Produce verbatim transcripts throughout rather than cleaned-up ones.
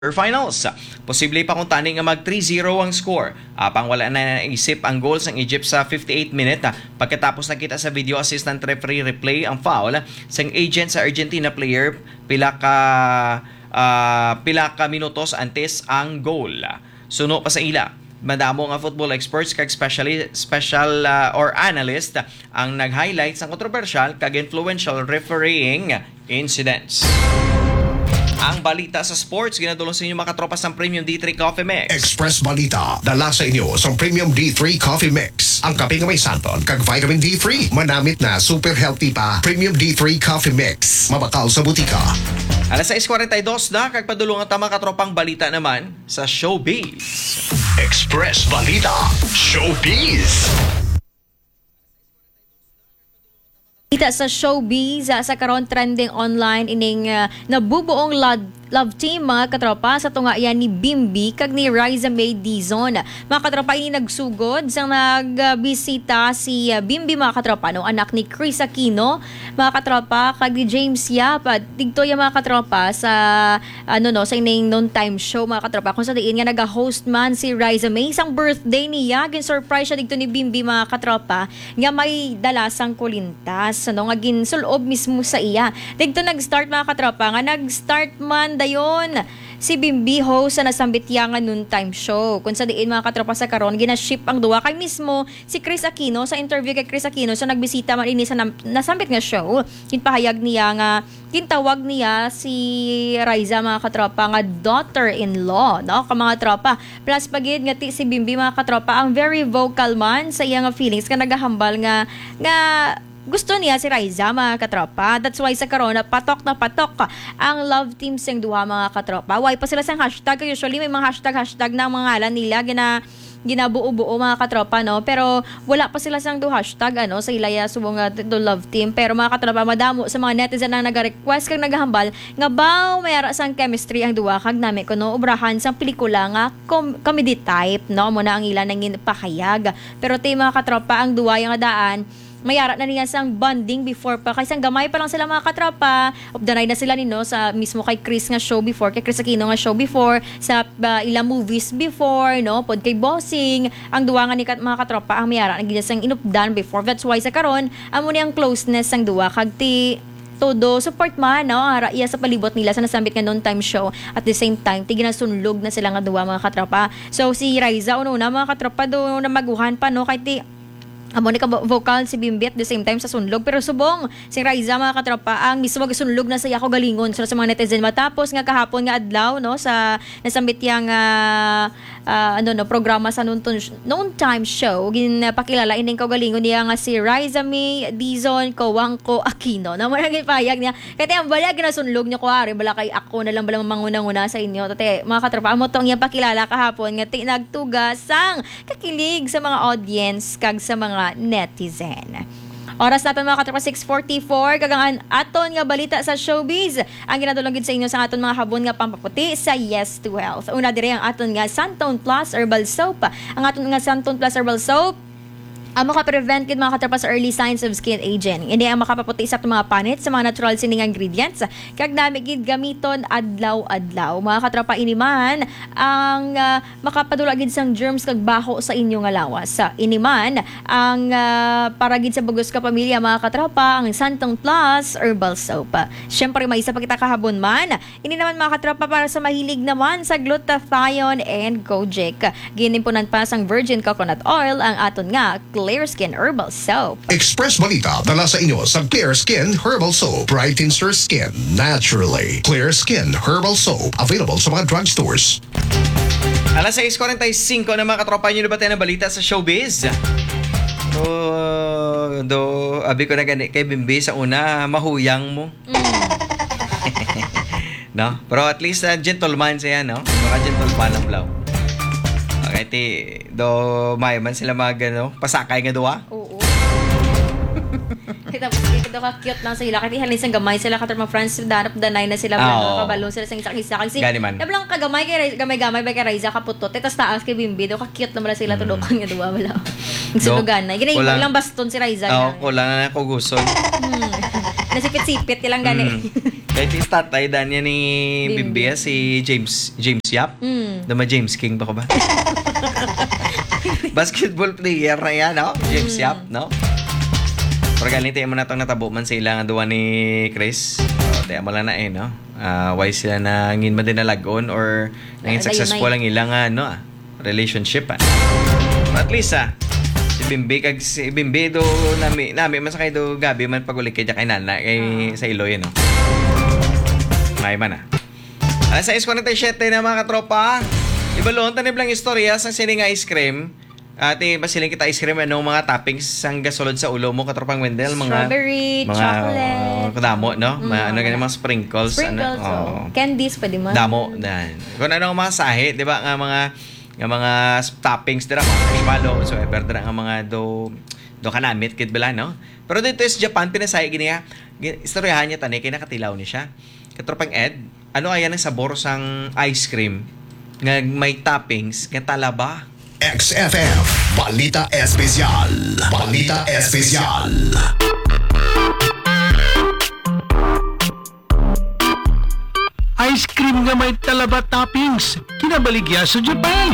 Finals. Posible pa kung tani nga mag three zero ang score. Apang wala na naisip ang goals ng Egypt sa fifty-eight minute pagkatapos nakita sa video assistant referee replay ang foul sa agent sa Argentina player pila ka uh, pila ka minutos antes ang goal. Suno pa sa ila. Madamo nga football experts kag specially special uh, or analyst ang nag-highlight sa controversial kag influential refereeing incidents. Ang balita sa sports, ginadulong sa inyo mga katropas ng Premium D three Coffee Mix. Express Balita, dala sa inyo sa Premium D three Coffee Mix. Ang kape nga may santon, kag vitamin D three. Manamit na, super healthy pa. Premium D three Coffee Mix. Mabakal sa butika. Alas sais forty-dos na, kag padulong ang tama katropang balita naman sa Showbiz. Express Balita, Showbiz. Kita sa Showbiz, uh, sa karon trending online ining uh, nabubuong love, love team mga katropa sa tunga yan ni Bimbi kag ni Riza May Dizon. Mga katropa ini nagsugod sang nagbisita si uh, Bimbi mga katropa no anak ni Chris Aquino mga katropa kag ni James Yap. Digto ya mga katropa sa ano no sa ining noon time show mga katropa kung sa diin nga naga-host man si Riza May sang birthday niya gin surprise siya digto ni Bimbi mga katropa nga may dalasang kulintas ano nga ginsulob mismo sa iya. Dito nag-start mga katropa nga nag-start man dayon si Bimbi host sa nasambityangan noon time show. Kung sa diin mga katropa sa karon gina-ship ang duwa kay mismo si Chris Aquino sa interview kay Chris Aquino sa nagbisita man ini sa nasambit nga show. Kinpahayag niya nga kintawag niya si Riza mga katropa nga daughter-in-law no ka mga tropa. Plus pagid nga ti si Bimbi mga katropa ang very vocal man sa iya nga feelings ka nagahambal nga nga gusto niya si Riza mga katropa. That's why sa karon patok na patok ang love team sing duha mga katropa. Why pa sila sang hashtag? Usually may mga hashtag hashtag na mga ngalan nila gina ginabuo-buo mga katropa no. Pero wala pa sila sang do hashtag ano sa ilaya subong nga do love team. Pero mga katropa madamo sa mga netizen na naga-request kag nagahambal nga baw mayara sang chemistry ang duha kag nami kuno obrahan sang pelikula nga com- comedy type no mo na ang ila nang pakayag. Pero tay mga katropa ang duha yang daan mayara na niya sang bonding before pa kay sang gamay pa lang sila mga katropa of the night na sila nino sa mismo kay Chris nga show before kay Chris Aquino nga show before sa uh, ilang movies before no pod kay bossing ang duwa nga ni kat, mga katropa ang mayara na gid sang inupdan before. That's why sa karon amo ni ang closeness sang duwa kag ti todo support man no ara iya sa palibot nila sa nasambit nga noon time show at the same time ti ginasunlog na sila nga duwa mga katropa. So si Riza uno na mga katropa do na maguhan pa no kay ti amo ni ka vocal si Bimbi at the same time sa sunlog pero subong si Riza mga katropa ang mismo gisunlog na sa yako galingon so, sa mga netizen matapos nga kahapon nga adlaw no sa nasambit yang uh, uh, ano no programa sa noon noon time show ginapakilala ining kaugalingon niya nga si Riza May Dizon Kawangko Aquino na mo naging payag niya kaya ang bala ginasunlog niya kuwari bala kay ako na lang bala manguna-nguna sa inyo tate mga katropa amo tong iya pakilala kahapon nga ti nagtuga sang kakilig sa mga audience kag sa mga netizen. Oras natin mga katropa six forty-four kagangan aton nga balita sa Showbiz ang ginadulongid sa inyo sa aton mga habon nga pampaputi sa Yes to Health. Una dire ang aton nga Santon Plus Herbal Soap. Ang aton nga Santon Plus Herbal Soap ang makaprevent kid mga katropa sa early signs of skin aging. Hindi ang makapaputi sa mga panit sa mga natural sining ingredients. Kag nami gid gamiton adlaw-adlaw. Mga katropa iniman ang uh, makapadula gid sang germs kag baho sa inyo nga lawas. Sa iniman ang uh, para gid sa bugos ka pamilya mga katropa ang Santon Plus Herbal Soap. Syempre may isa pa kita kahabon man. Ini naman mga katropa para sa mahilig naman sa glutathione and kojic. Ginimpunan pa sang virgin coconut oil ang aton nga Clear Skin Herbal Soap. Express Balita, dala sa inyo sa Clear Skin Herbal Soap. Brightens your skin naturally. Clear Skin Herbal Soap. Available sa mga drugstores. Alas sais forty-five na mga katropa nyo na ba tayo ng balita sa Showbiz? Oh, do, abi ko na gani kay Bimbi sa una, mahuyang mo. Mm. No? Pero at least uh, gentleman siya, no? Baka gentleman ang blaw. Okay, ti, do, may man sila mga, ano, pasakay nga duwa? Oo. Ay, tapos ito ka cute lang sila. Kasi halin sang gamay sila katong mga friends danap danay na sila Ah, mga oo. kabalon sila sang isa-isa kasi. Gani man. Dablang kagamay kay Raiza- gamay-gamay ba kay Raiza kaputot. Tapos taas kay Bimbi do ka cute naman sila tudukan nga duwa wala. Ang sulugan na. Ginay Kulang- lang baston si Raiza. Oo, na. kulang na ako gusto. Hmm. Nasipit-sipit ilang gani. Mm. Kahit yung tatay, dan niya ni Bimbi. Bimbi, si James James Yap. Mm. Dama James King ba ko ba? Basketball player na yan, no? James Mm. Yap, no? Pero galing tayo mo na itong natabo man sa ilang duwa ni Chris. So, tayo mo lang na eh, no? Uh, why sila na ngin man din na lagon or nangin Ayun, successful ayun. ang ilang ano, ah, relationship, ah. At least, ah, si Bimbi, kag si Bimbi do, nami, nami, man sa kayo do, gabi man pagulik kay kay nana, kay sa Iloy, no? Ngay man, ah. Alas sais forty-seven na mga katropa. Ibalon, tanib lang istorya sa sining ice cream. Ate, basiling kita ice cream, anong mga toppings sang gasolod sa ulo mo, katropang Wendell? Mga, Strawberry, mga, chocolate. oh, damo, no? Mm, mga, ano mga- ganyan, mga sprinkles. Sprinkles, ano, oh. oh. Candies, pwede mo. Damo, dan. Kung ano ang mga sahi, di ba, nga mga, nga mga toppings, dira, mga marshmallow, so, ever, dira, nga mga do, do kanamit, kit bila, no? Pero dito is Japan, pinasahi, giniya, istoryahan niya, tanay, kaya nakatilaw ni siya. Katropang Ed, ano ayan ang sabor sang ice cream, nga may toppings, nga talaba. X F M, Balita Espesyal. Balita Espesyal. Ice cream nga may talaba toppings, kinabaligya sa Japan.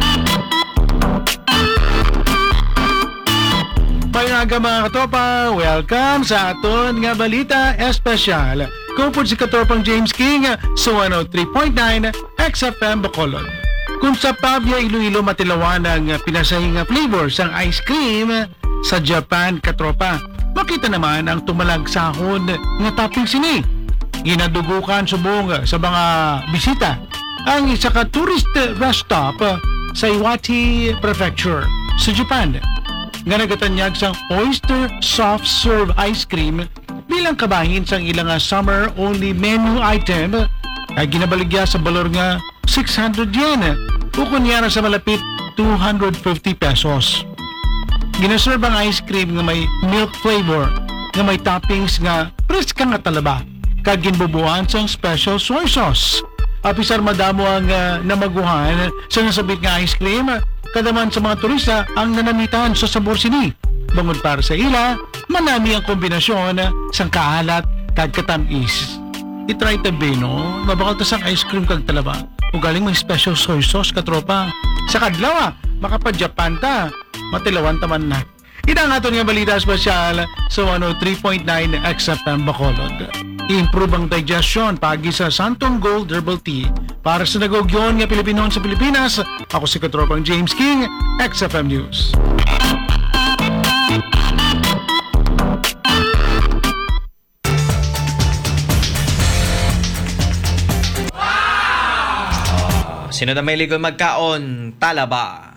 Mga mga katopa, welcome sa aton nga balita espesyal. Kupod si katopang James King sa one oh three point nine X F M Bacolod. Kung sa Pabia Iloilo matilawan ang pinasahing flavor sang ice cream sa Japan katropa, makita naman ang tumalag sahon nga topping sini. Ginadugukan subong sa mga bisita ang isa ka tourist rest stop sa Iwate Prefecture sa Japan nga nagatanyag sang oyster soft serve ice cream bilang kabahin sang ilang summer only menu item ay ginabaligya sa balor nga six hundred yen o kunyara sa malapit two hundred fifty pesos. Ginaserve ang ice cream nga may milk flavor nga may toppings nga preska nga talaba kag ginbubuan sang special soy sauce. Apisar madamo ang uh, namaguhan sa nasabit nga ice cream, kadaman sa mga turista ang nanamitan sa sabor sini. Bangod para sa ila, manami ang kombinasyon sang kaalat kag katamis. I-try tabi, no? Mabakal ta sang ice cream kag talaba. O galing may special soy sauce katropa. Sa kadlaw, makapa-Japan ta. Matilawan taman na. Ina nga nga balita espesyal sa one oh three point nine X F M Bacolod. I-improve ang digestion pagi sa Santong Gold Herbal Tea. Para sa nagogyon nga Pilipinoon sa Pilipinas, ako si katropang James King, X F M News. Sino na may ligon magkaon? Talaba.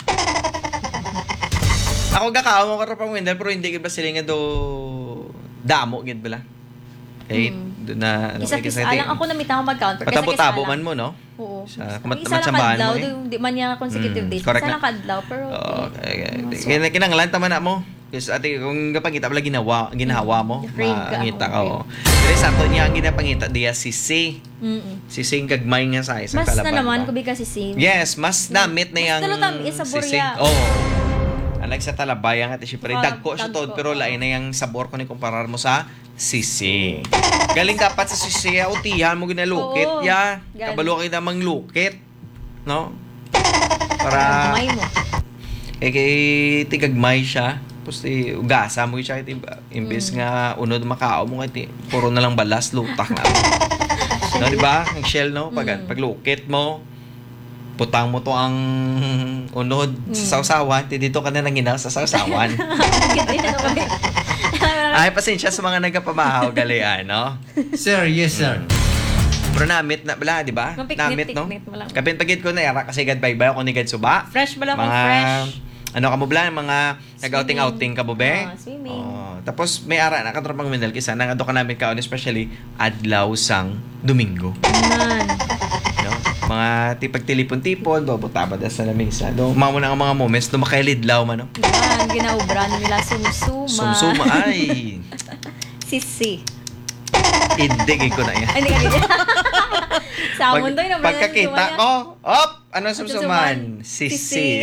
Ako gakaon mo katropang Wendell, pero hindi gid ba sila nga do damo gid bala. Eh, doon na, ano, Isa kay kisa kasete. alang ako namitaw mag-count. pero Patabo-tabo kisa-kisa man lang. mo, no? Oo. Sa- Isa kamat- lang kamatsambahan mo, kadlaw, eh. di- Di man niya consecutive Mm, days. correct Isa na. lang kadlaw, pero Oo, okay. okay. So, Kaya kinanglan tama na mo. Kasi ate, kung kapangita pala ginawa, ginawa mo, Crave ka, mangita ka. oo, Oh. Pero sa ato niya ang ginapangita diya si C. Mm-mm. Si C gagmay nga sa isang Mas kalaban. na naman, ba? kubi kasi si... Yes, mas namit na Mas yang talutam, isa sisig. burya. Oo. Anak sa talabaya nga, syempre, Baka dagko siya dagko, to, pero oo. lain na yung sabor ko ni kumparar mo sa sisi. Galing dapat sa sisi, o tiyan mo ginalukit, Oo. ya. Galing. Kabalo kayo namang lukit. No? Para, Kamay mo. eh, kay tigagmay siya. Tapos, ti, ugasa mo siya. Iti, imbes Mm. nga, unod makao mo, iti, puro na lang balas, lutak na. No, di ba? Ang shell, no? Pag, Mm. paglukit mo, putang mo to ang unod Mm. sa sausawan, ti dito ka na nanginaw sa sausawan. Ano kami? Ay, pasensya sa mga nagkapamahaw, galian, no? Sir, yes sir. Pero namit na, bala, di ba? Mapiknit, Namit, no? piknit mo lang. Kapin pagid ko na yara, kasi gad bye-bye ako ni gad suba. Fresh ba lang kung Mga, fresh? ano ka mo bala, mga nag-outing-outing ka mo, be? Ah, swimming. Oh, tapos may ara na katropang Wendell kisa nang ado ka namin kaon, especially adlaw sang Domingo. Man. No? Mga tipag tilipon-tipon, babutaba da sa lamesa. Do, mamo na ang mga moments, do makailidlaw man, no? Man, ginaubra na nila sumsuma. Sumsuma, ay. Sisi. Indigin ko na yan. Ay, hindi ka dito. Sa Pag, mundo yun. pagkakita ko, op! Ano Susuman? susuman? Sisi.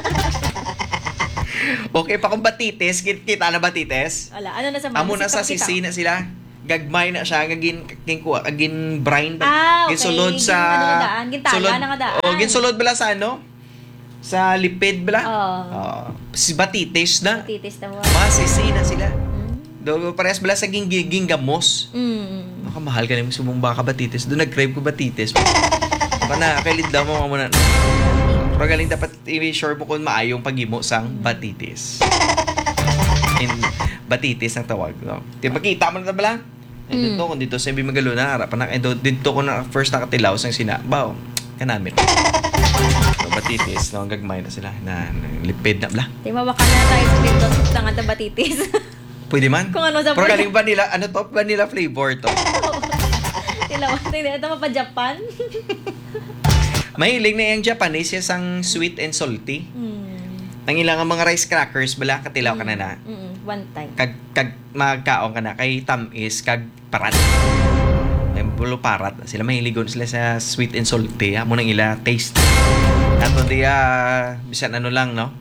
Okay pa kung batites. Kit- Kita na batites? Wala, ano na sa Amo na sa Pakita. sisi na sila. Gagmay na siya. Gagin, gagin, kuha, gagin brine. Ah, okay. Ginsulod sa... Gin- ano na daan? Gintala sulod- na nga daan. Oh, ginsulod bala sa ano? Sa lipid bala? Oo. Oh, si batites na. Titis na mo. Mga sisi na sila. Do parehas bala sa ging, ginggamos. Mm. Baka mahal ka naman sumong baka batites. Doon nag-crave ko batites. Baka na, kailid daw mo muna. Pero galing dapat i-sure mo kung maayong pagimo sang batites. In, batites ang tawag. No? Di makita mo na bala? Eh, Mm. dito, kung dito sa Imbi Magalona, harapan na, eh, do- dito ko na first nakatilaw sang sina. Baw, kanamit. So, batites, no? Gagmay na sila. Na, na lipid na bala. Di mabaka na tayo sa dito sa nga ta batitis. Pwede man. Kung ano sa Pero board. galing vanilla, ano to? Vanilla flavor to. Tilawan tayo. Ito pa Japan. Mahilig na yung Japanese yung sang sweet and salty. Mm. Ang ilang mga rice crackers, bala katilaw ka na na. Mm. One time. Kag, kag magkaon ka na. Kay tamis, kag parat. Yung bulo parat. Sila mahiligon sila sa sweet and salty. Ha? Munang ila taste. Ato di, ah, bisan ano lang, no?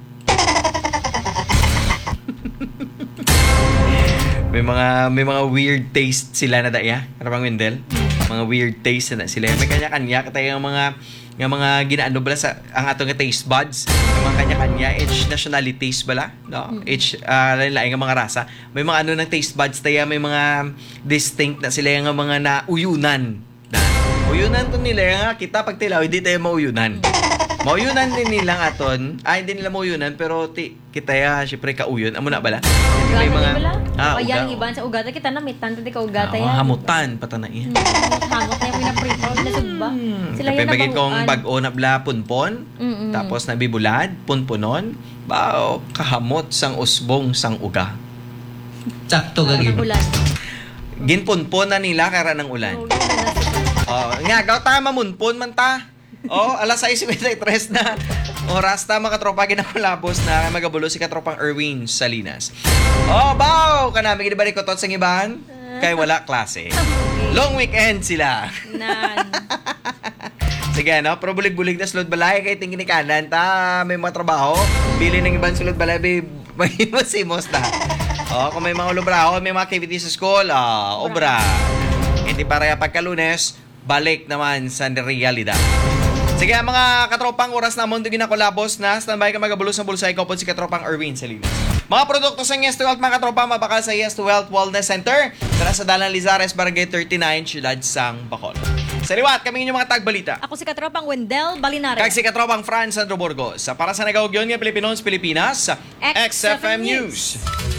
May mga may mga weird taste sila na daya. Ano bang Wendell? Mga weird taste na sila. May kanya-kanya katay ang mga nga mga ginaano bala sa ang atong nga taste buds. Yung mga kanya-kanya each nationalities bala, no? Each uh, lain-lain nga mga rasa. May mga ano ng taste buds tayo, may mga distinct na sila nga mga nauyunan. Na uyunan to nila nga kita pag tilaw hindi tayo mauyunan. Mauyunan din nilang aton. Ay, hindi nila mauyunan pero ti, kita ya syempre kauyon. Amo na bala? Hindi Ugatan may mga mga, ah, o yan, uga- iban sa ugata. Kita na, mitan. Tadi ka ugata Ah, yan. hamutan patana iya. Hmm, Hamot na yung pinaprito. Pinasugba. Sila Kapag yung bagay kong nabahuan. bag-o na bla punpon, Mm-mm. tapos nabibulad, punpunon, bao, kahamot sang usbong sang uga. Sakto Ang gagi. ulan. Ginpunpon na nila kara ng ulan. Oh, nga, gaw ta mamunpon man ta. Oh, alas sais tres na. Oras ta mga katropa ginakulabos na magabulo si katropang Erwin Salinas. Oh, bao! Kanami gini balik ko tot sang iban? Kay wala klase. Long weekend sila. Nan. Sige, no? Pero bulig-bulig na sulod balay kay tingin ni kanan ta may mga trabaho. Bili ng ibang sulod balay may masimos na. Oh, kung may mga ulubraho, may mga activities sa school, ah, obra. Hindi para pagka Lunes, balik naman sa realidad. Sige, mga katropang oras na mundo ginakulabos na standby ka magabulos ng bulsa ikaw po si katropang Erwin Salinas. Mga produkto sa Yes to Health, mga katropa, mabakal sa Yes to Health Wellness Center. Tara sa Dalan Lizares, Barangay thirty-nine, Ciudad Sang Bacolod. Sa liwat, kami inyong mga tagbalita. Ako si Katropang Wendell Balinares. Kag si katropang Franz Sandro Burgos. Sa para sa nagawagyon ng Pilipinos, Pilipinas, X F M News.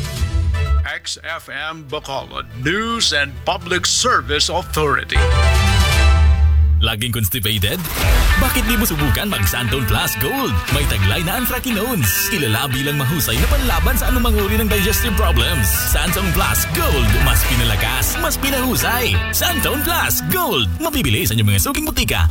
X F M Bacolod News and Public Service Authority. Laging constipated? Bakit di mo subukan mag Santon Plus Gold? May taglay na anthracinones. Kilala bilang mahusay na panlaban sa anumang uri ng digestive problems. Santon Plus Gold. Mas pinalakas, mas pinahusay. Santon Plus Gold. Mabibili sa inyong mga suking butika.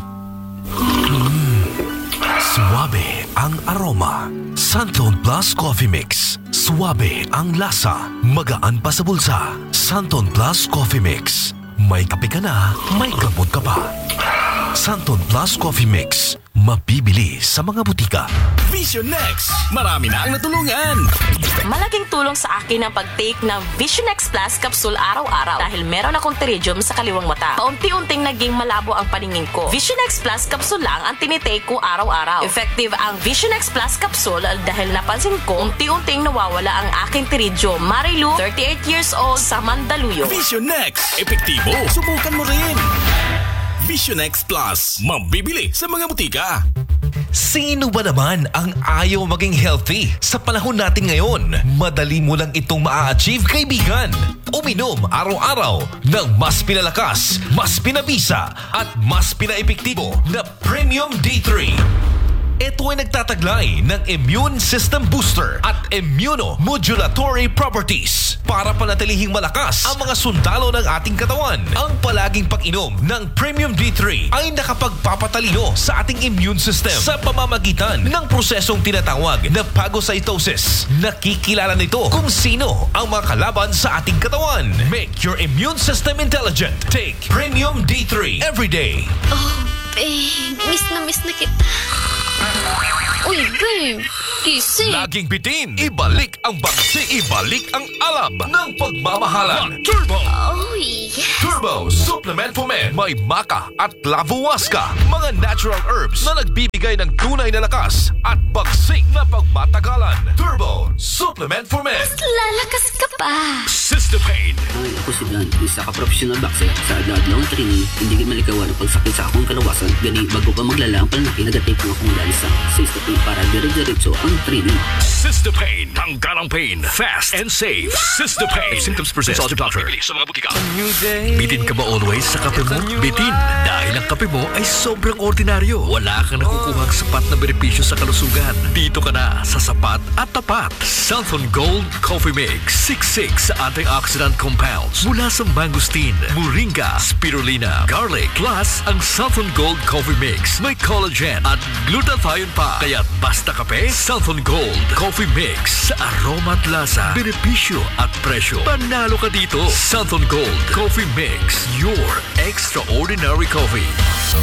Suwabe ang aroma. Santon Plus Coffee Mix. Suwabe ang lasa. Magaan pa sa bulsa. Santon Plus Coffee Mix. May kape ka na, may gamot ka pa. Santon Plus Coffee Mix. Mabibili sa mga butika. Vision Next. Marami na ang natulungan. Malaking tulong sa akin ang pag-take ng Vision X Plus Capsule araw-araw dahil meron akong pterygium sa kaliwang mata. Paunti-unting naging malabo ang paningin ko. Vision X Plus Capsule lang ang tinitake ko araw-araw. Effective ang Vision X Plus Capsule dahil napansin ko unti-unting nawawala ang aking pterygium. Marilu, thirty-eight years old, sa Mandaluyong. Vision Next. Epektibo. Subukan mo rin. Vision X Plus. Mabibili sa mga butika. Sino ba naman ang ayaw maging healthy? Sa panahon natin ngayon, madali mo lang itong maa-achieve, kaibigan. Uminom araw-araw ng mas pinalakas, mas pinabisa, at mas pinaepektibo na Premium D three. Ito ay nagtataglay ng immune system booster at immunomodulatory properties para panatilihing malakas ang mga sundalo ng ating katawan. Ang palaging pag-inom ng Premium D three ay nakapagpapatalino sa ating immune system sa pamamagitan ng prosesong tinatawag na phagocytosis. Nakikilala nito kung sino ang mga kalaban sa ating katawan. Make your immune system intelligent. Take Premium D three every day. Oh, babe. Miss na miss na kita. Uy, babe. Gising. Laging bitin. Ibalik ang bagsi. Ibalik ang alab ng pagmamahalan. Turbo! Uy. Turbo Supplement for Men. May maca at lavuasca. Mga natural herbs na nagbibigay ng tunay na lakas at bagsik na pagmatagalan. Turbo Supplement for Men. Lalakas ka pa. System-Pain. Ay, ako si Blan, isa ka professional boxer. Sa adlaw-adlaw training, hindi ka malikawan ang pagsakit sa akong kalawasan. Gani, bago ka maglala ang panlaki, nagatake ng akong lansa. Sa System-Pain para dire-diretso ang training. System-Pain. Tanggal ang pain. Fast and safe. System-Pain. Symptoms present. Consult your doctor. Sa mga butika. Bitin ka ba always sa kape mo? Bitin. Dahil ang kape mo ay sobrang ordinaryo. Wala kang nakukuhang sapat na benepisyo sa kalusugan. Dito ka na sa sapat at tapat. Southern Gold Coffee Mix. Siksik sa antioxidant compounds mula sa mangosteen, moringa, spirulina, garlic. Plus, ang Southern Gold Coffee Mix may collagen at glutathione pa. Kaya basta kape, Southern Gold Coffee Mix. Sa aroma at lasa, benepisyo at presyo. Panalo ka dito. Southern Gold Coffee Mix. Your extraordinary coffee.